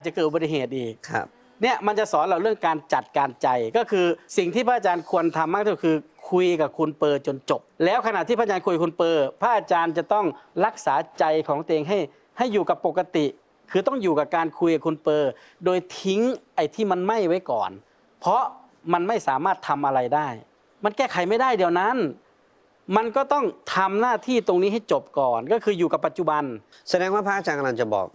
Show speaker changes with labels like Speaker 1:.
Speaker 1: จะเกิดอุบัติเหตุอีก
Speaker 2: ครับ
Speaker 1: เนี่ยมันจะสอนเราเรื่องการจัดการใจก็คือสิ่งที่พระอาจารย์ควรทำมากที่สุดคือคุยกับคุณเปอร์จนจบ แล้วขณะที่พระอาจารย์คุยกับคุณเปอร์พระอาจารย์จะต้องรักษาใจของตัวเองให้อยู่กับปกติ คือต้องอยู่กับการคุยกับคุณเปอร์โดยทิ้งไอ้ที่มันไหม้ไว้ก่อน เพราะมันไม่สามารถทำอะไรได้ มันแก้ไขไม่ได้เดี๋ยวนั้น มันก็ต้องทำหน้าที่ตรงนี้ให้จบก่อนก็คืออยู่กับปัจจุบัน
Speaker 2: แสดงว่าพระอาจารย์กำลังจะบอก